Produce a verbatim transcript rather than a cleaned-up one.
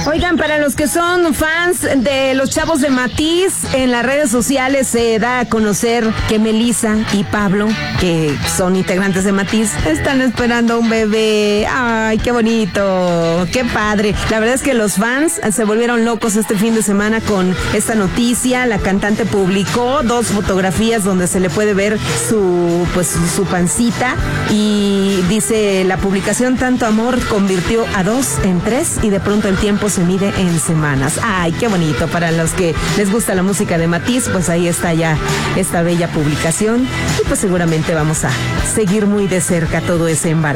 Oigan, para los que son fans de los Chavos de Matiz, en las redes sociales se da a conocer que Melissa y Pablo, que son integrantes de Matiz, están esperando un bebé. Ay, qué bonito, qué padre. La verdad es que los fans se volvieron locos este fin de semana con esta noticia. La cantante publicó dos fotografías donde se le puede ver su, pues, su pancita, y dice la publicación: tanto amor convirtió a dos en tres y de pronto el tiempo se mide en semanas. Ay, qué bonito. Para los que les gusta la música de Matiz, pues ahí está ya esta bella publicación, y pues seguramente vamos a seguir muy de cerca todo ese embarazo.